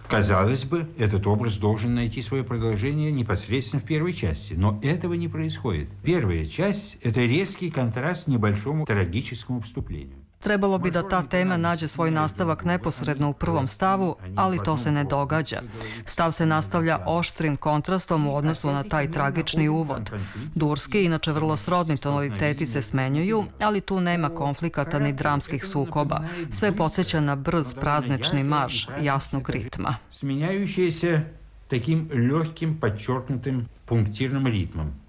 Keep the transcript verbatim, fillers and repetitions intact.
Казалось бы, этот образ должен найти свое продолжение непосредственно в первой части, но этого не происходит. Первая часть – это резкий контраст небольшому трагическому вступлению. Trebalo bi da ta tema nađe svoj nastavak neposredno u prvom stavu, ali to se ne događa. Stav se nastavlja oštrim kontrastom u odnosu na taj tragični uvod. Durski, inače vrlo srodni tonaliteti se smenjuju, ali tu nema konflikata ni dramskih sukoba. Sve podsjeća na brz praznični marš jasnog ritma. Сменяющийся таким легким, подчеркнутым пунктирным ритмом.